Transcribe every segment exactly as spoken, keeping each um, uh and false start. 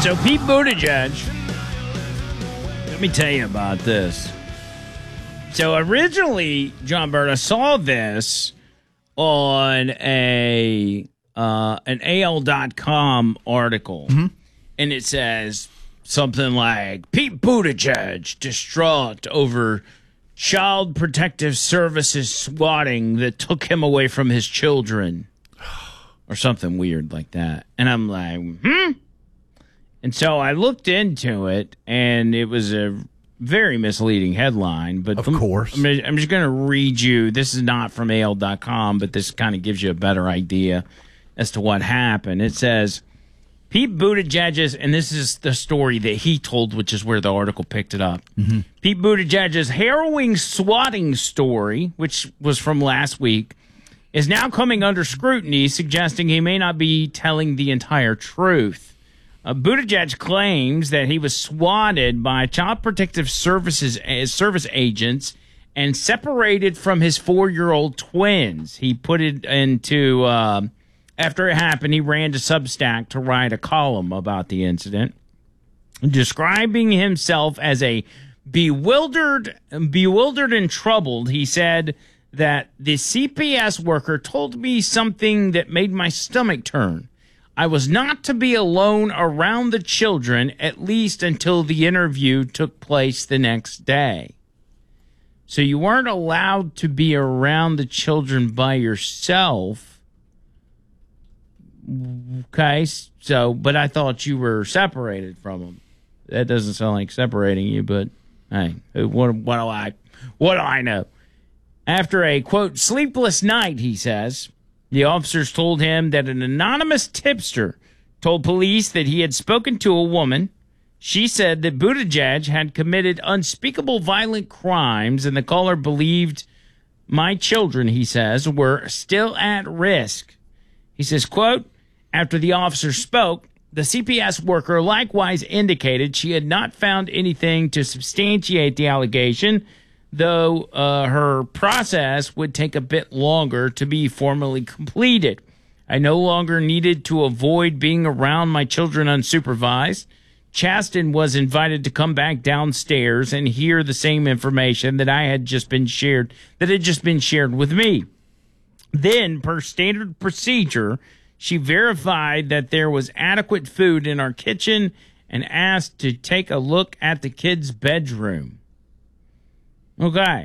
So Pete Buttigieg, let me tell you about this. So originally, John Bird, I saw this on a uh, an A L dot com article, mm-hmm. and it says something like, Pete Buttigieg distraught over Child Protective Services swatting that took him away from his children, or something weird like that. And I'm like, hmm? And so I looked into it, and it was a very misleading headline. But of course. I'm, I'm just going to read you. This is not from A L dot com, but this kind of gives you a better idea as to what happened. It says, Pete Buttigieg's, and this is the story that he told, which is where the article picked it up. Mm-hmm. Pete Buttigieg's harrowing swatting story, which was from last week, is now coming under scrutiny, suggesting he may not be telling the entire truth. Uh, Buttigieg claims that he was swatted by Child Protective Services uh, service agents and separated from his four-year-old twins. He put it into, uh, after it happened, he ran to Substack to write a column about the incident, describing himself as a bewildered, bewildered and troubled. He said that the C P S worker told me something that made my stomach turn. I was not to be alone around the children, at least until the interview took place the next day. So you weren't allowed to be around the children by yourself. Okay, so, but I thought you were separated from them. That doesn't sound like separating you, but hey, what, what do I, what do I know? After a, quote, sleepless night, he says, the officers told him that an anonymous tipster told police that he had spoken to a woman. She said that Buttigieg had committed unspeakable violent crimes, and the caller believed my children, he says, were still at risk. He says, quote, after the officer spoke, the C P S worker likewise indicated she had not found anything to substantiate the allegation, though uh, her process would take a bit longer to be formally completed. I no longer needed to avoid being around my children unsupervised. Chasten was invited to come back downstairs and hear the same information that I had just been shared, that had just been shared with me. Then, per standard procedure, she verified that there was adequate food in our kitchen and asked to take a look at the kids' bedroom. Okay.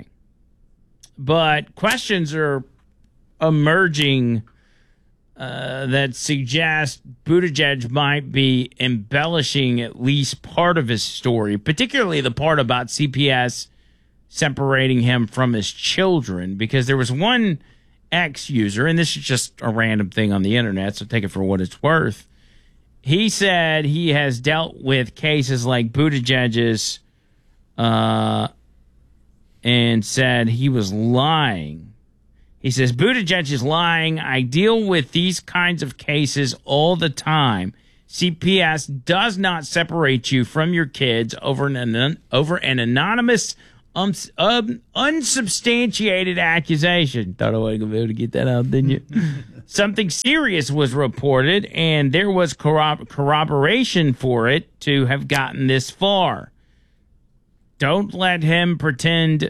But questions are emerging uh, that suggest Buttigieg might be embellishing at least part of his story, particularly the part about C P S separating him from his children, because there was one ex-user, and this is just a random thing on the internet, so take it for what it's worth. He said he has dealt with cases like Buttigieg's, uh, and said he was lying. He says, Buttigieg is lying. I deal with these kinds of cases all the time. C P S does not separate you from your kids over an, over an anonymous, um, um, unsubstantiated accusation. Thought I wasn't going to be able to get that out, didn't you? Something serious was reported, and there was corrob- corroboration for it to have gotten this far. Don't let him pretend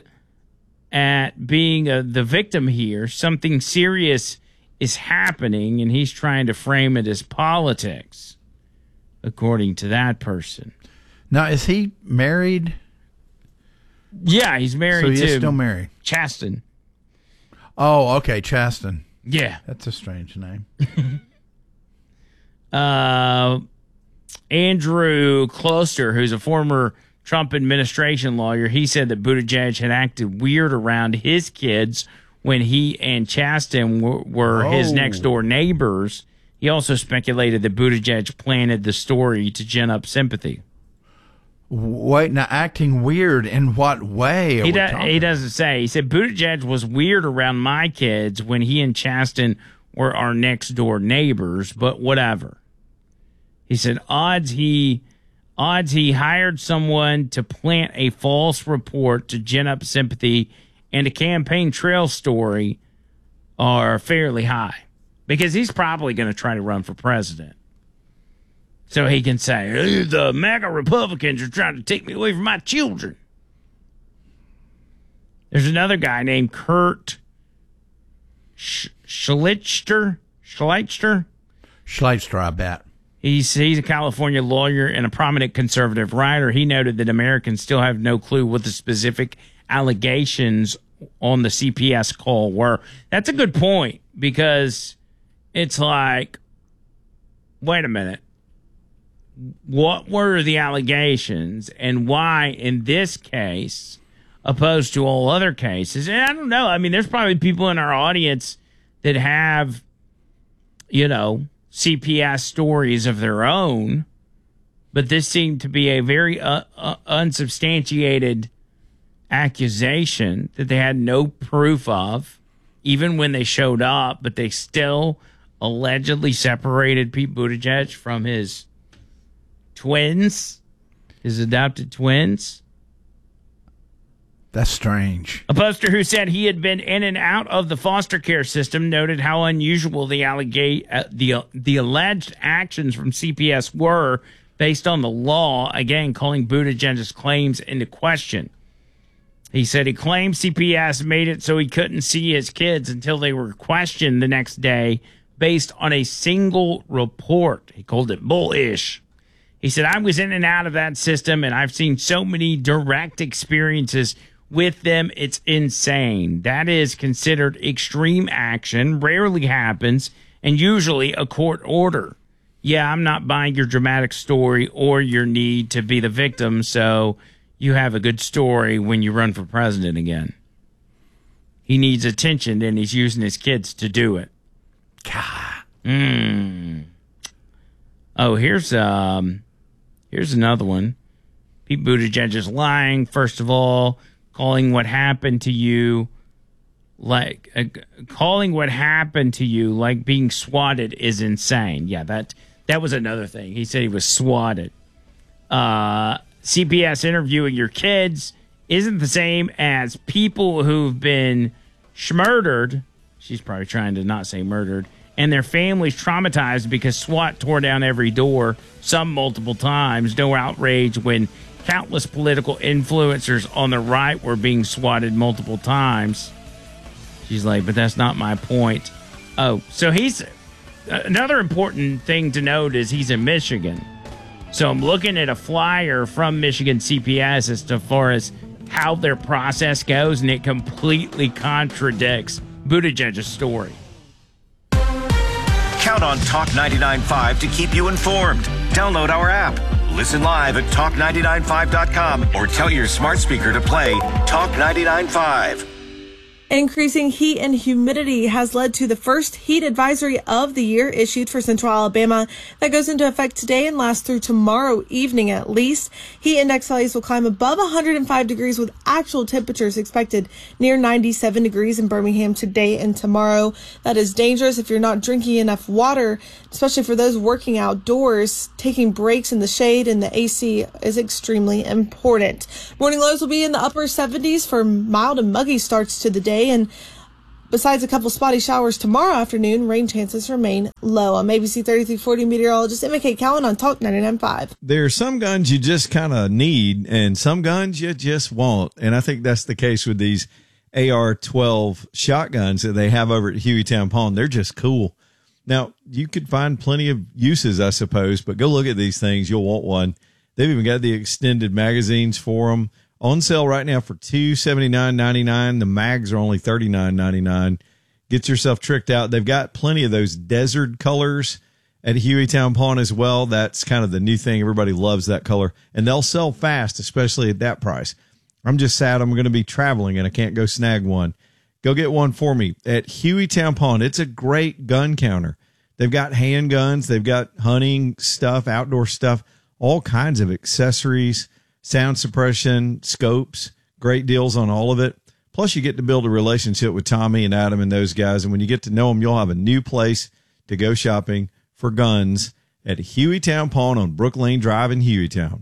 at being a, the victim here. Something serious is happening, and he's trying to frame it as politics, according to that person. Now, is he married? Yeah, he's married so he to is still married. Chasten. Oh, okay, Chasten. Yeah. That's a strange name. uh, Andrew Kloster, who's a former Trump administration lawyer, he said that Buttigieg had acted weird around his kids when he and Chasten were, were oh. his next-door neighbors. He also speculated that Buttigieg planted the story to gin up sympathy. Wait, now acting weird in what way? He, do, he doesn't say. He said Buttigieg was weird around my kids when he and Chasten were our next-door neighbors, but whatever. He said odds he... Odds he hired someone to plant a false report to gin up sympathy and a campaign trail story are fairly high, because he's probably going to try to run for president. So he can say, "Hey, the MAGA Republicans are trying to take me away from my children." There's another guy named Kurt Sch- Schleicher. Schleicher? Schleicher, I bet. He's, he's a California lawyer and a prominent conservative writer. He noted that Americans still have no clue what the specific allegations on the C P S call were. That's a good point, because it's like, wait a minute. What were the allegations, and why in this case opposed to all other cases? And I don't know. I mean, there's probably people in our audience that have, you know, C P S stories of their own, but this seemed to be a very uh, uh, unsubstantiated accusation that they had no proof of, even when they showed up, but they still allegedly separated Pete Buttigieg from his twins, his adopted twins. That's strange. A poster who said he had been in and out of the foster care system noted how unusual the allega- uh, the uh, the alleged actions from C P S were based on the law, again calling Buttigieg's claims into question. He said he claimed C P S made it so he couldn't see his kids until they were questioned the next day based on a single report. He called it bullish. He said, "I was in and out of that system, and I've seen so many direct experiences with them. It's insane. That is considered extreme action, rarely happens, and usually a court order. Yeah, I'm not buying your dramatic story or your need to be the victim, so you have a good story when you run for president again." He needs attention, and he's using his kids to do it. Mm. Oh, here's um, here's another one. Pete Buttigieg is lying, first of all, calling what happened to you like uh, calling what happened to you like being swatted is insane. Yeah, that that was another thing. He said he was swatted. Uh, C P S interviewing your kids isn't the same as people who've been schmurdered. She's probably trying to not say murdered. And their families traumatized because SWAT tore down every door, some multiple times. No outrage when countless political influencers on the right were being swatted multiple times. She's like, but that's not my point. Oh, so he's... Another important thing to note is he's in Michigan. So I'm looking at a flyer from Michigan C P S as to far as how their process goes, and it completely contradicts Buttigieg's story. Count on Talk ninety-nine point five to keep you informed. Download our app. Listen live at talk nine nine five dot com or tell your smart speaker to play Talk ninety-nine point five. Increasing heat and humidity has led to the first heat advisory of the year issued for Central Alabama that goes into effect today and lasts through tomorrow evening at least. Heat index values will climb above one hundred five degrees with actual temperatures expected near ninety-seven degrees in Birmingham today and tomorrow. That is dangerous if you're not drinking enough water, especially for those working outdoors. Taking breaks in the shade and the A C is extremely important. Morning lows will be in the upper seventies for mild and muggy starts to the day. And besides a couple spotty showers tomorrow afternoon, rain chances remain low. I'm A B C thirty-three forty meteorologist Emma Kate Cowan on Talk ninety-nine point five. There are some guns you just kind of need, and some guns you just want. And I think that's the case with these A R twelve shotguns that they have over at Hueytown Pawn. They're just cool. Now, you could find plenty of uses, I suppose, but go look at these things. You'll want one. They've even got the extended magazines for them. On sale right now for two hundred seventy-nine dollars and ninety-nine cents. The mags are only thirty-nine dollars and ninety-nine cents. Get yourself tricked out. They've got plenty of those desert colors at Hueytown Pawn as well. That's kind of the new thing. Everybody loves that color. And they'll sell fast, especially at that price. I'm just sad I'm going to be traveling and I can't go snag one. Go get one for me at Hueytown Pawn. It's a great gun counter. They've got handguns. They've got hunting stuff, outdoor stuff, all kinds of accessories. Sound suppression, scopes, great deals on all of it. Plus, you get to build a relationship with Tommy and Adam and those guys. And when you get to know them, you'll have a new place to go shopping for guns at Hueytown Pawn on Brook Lane Drive in Hueytown.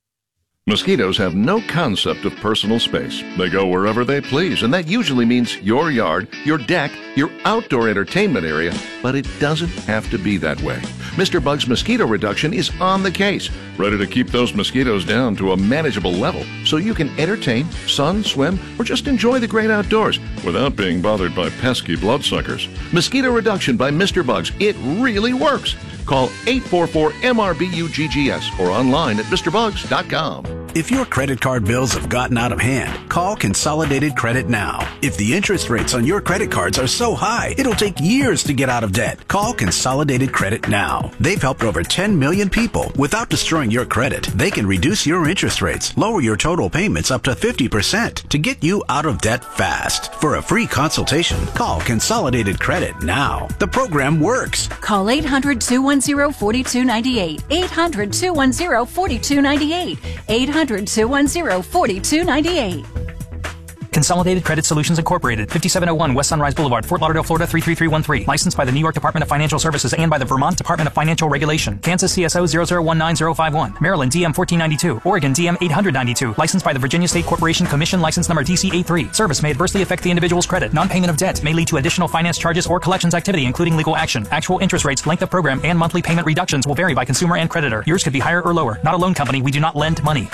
Mosquitoes have no concept of personal space. They go wherever they please, and that usually means your yard, your deck, your outdoor entertainment area, but it doesn't have to be that way. Mister Bug's Mosquito Reduction is on the case, ready to keep those mosquitoes down to a manageable level so you can entertain, sun, swim, or just enjoy the great outdoors without being bothered by pesky bloodsuckers. Mosquito Reduction by Mister Bugs. It really works. Call eight four four M R B U G G S or online at Mr Bugs dot com. If your credit card bills have gotten out of hand, call Consolidated Credit now. If the interest rates on your credit cards are so high, it'll take years to get out of debt. Call Consolidated Credit now. They've helped over ten million people without destroying your credit. They can reduce your interest rates, lower your total payments up to fifty percent to get you out of debt fast. For a free consultation, call Consolidated Credit now. The program works. Call eight hundred, two one zero, four two nine eight. eight hundred, two one zero, four two nine eight. eight hundred, two one zero, four two nine eight. Consolidated Credit Solutions Incorporated, fifty-seven oh one West Sunrise Boulevard, Fort Lauderdale, Florida three three three one three. Licensed by the New York Department of Financial Services and by the Vermont Department of Financial Regulation. Kansas C S O zero zero one nine zero five one. Maryland D M fourteen ninety-two. Oregon D M eight ninety-two. Licensed by the Virginia State Corporation Commission, license number D C eighty-three. Service may adversely affect the individual's credit. Non-payment of debt may lead to additional finance charges or collections activity, including legal action. Actual interest rates, length of program, and monthly payment reductions will vary by consumer and creditor. Yours could be higher or lower. Not a loan company. We do not lend money.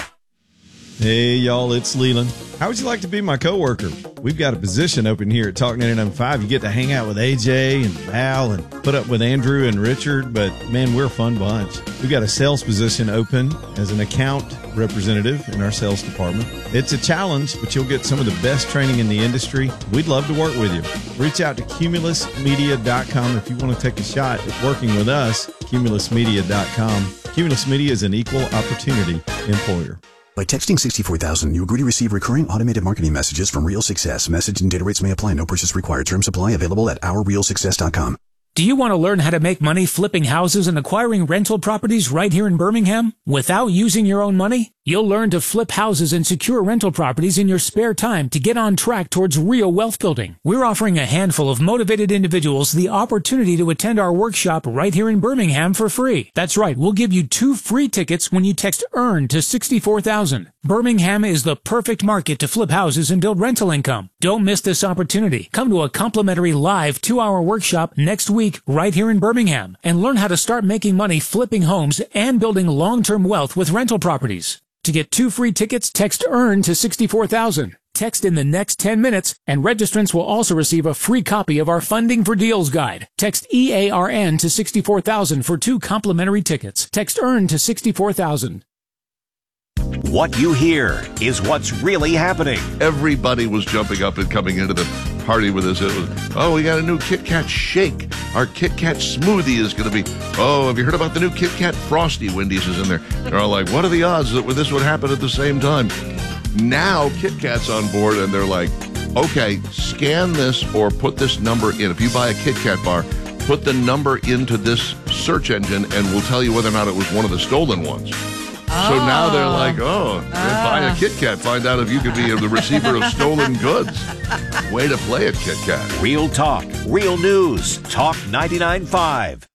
Hey, y'all, it's Leland. How would you like to be my coworker? We've got a position open here at Talk ninety-nine point five. You get to hang out with A J and Val and put up with Andrew and Richard, but, man, we're a fun bunch. We've got a sales position open as an account representative in our sales department. It's a challenge, but you'll get some of the best training in the industry. We'd love to work with you. Reach out to Cumulus Media dot com if you want to take a shot at working with us, Cumulus Media dot com. Cumulus Media is an equal opportunity employer. By texting sixty-four thousand, you agree to receive recurring automated marketing messages from Real Success. Message and data rates may apply. No purchase required. Terms apply. Available at our real success dot com. Do you want to learn how to make money flipping houses and acquiring rental properties right here in Birmingham without using your own money? You'll learn to flip houses and secure rental properties in your spare time to get on track towards real wealth building. We're offering a handful of motivated individuals the opportunity to attend our workshop right here in Birmingham for free. That's right, we'll give you two free tickets when you text EARN to sixty-four thousand. Birmingham is the perfect market to flip houses and build rental income. Don't miss this opportunity. Come to a complimentary live two-hour workshop next week right here in Birmingham and learn how to start making money flipping homes and building long-term wealth with rental properties. To get two free tickets, text EARN to sixty-four thousand. Text in the next ten minutes, and registrants will also receive a free copy of our Funding for Deals guide. Text E A R N to sixty-four thousand for two complimentary tickets. Text EARN to sixty-four thousand. What you hear is what's really happening. Everybody was jumping up and coming into the party with us. It was, oh, we got a new Kit Kat shake. Our Kit Kat smoothie is going to be, oh, have you heard about the new Kit Kat Frosty? Wendy's is in there. They're all like, what are the odds that this would happen at the same time? Now Kit Kat's on board, and they're like, okay, scan this or put this number in. If you buy a Kit Kat bar, put the number into this search engine, and we'll tell you whether or not it was one of the stolen ones. Oh. So now they're like, oh, ah. buy a Kit Kat, find out if you could be the receiver of stolen goods. Way to play it, Kit Kat. Real talk, real news. Talk ninety-nine point five.